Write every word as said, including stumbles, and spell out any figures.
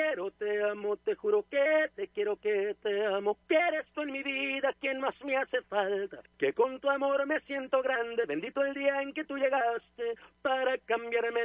quiero, te amo, te juro que te quiero, que te amo, que eres tú en mi vida quien más me hace falta, que con tu amor me siento grande, bendito el día en que tú llegaste para cambiarme